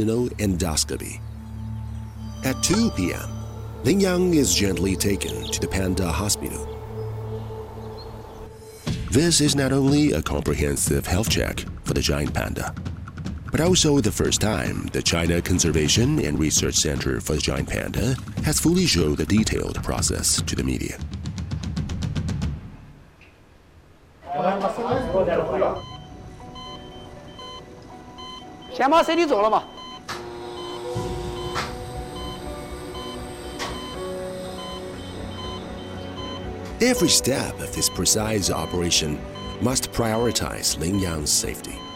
vaginal endoscopy. At 2 p.m., Ling Yang is gently taken to the Panda Hospital. This is not only a comprehensive health check for the giant panda, but also the first time the China Conservation and Research Center for the Giant Panda has fully showed the detailed process to the media. Every step of this precise operation must prioritize Ling Yang's safety.